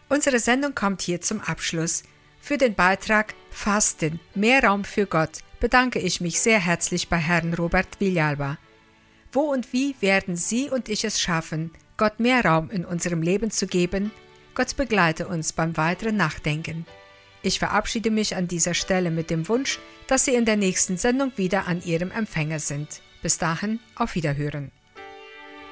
Unsere Sendung kommt hier zum Abschluss. Für den Beitrag Fasten, mehr Raum für Gott bedanke ich mich sehr herzlich bei Herrn Robert Villalba. Wo und wie werden Sie und ich es schaffen, Gott mehr Raum in unserem Leben zu geben? Gott begleite uns beim weiteren Nachdenken. Ich verabschiede mich an dieser Stelle mit dem Wunsch, dass Sie in der nächsten Sendung wieder an Ihrem Empfänger sind. Bis dahin, auf Wiederhören.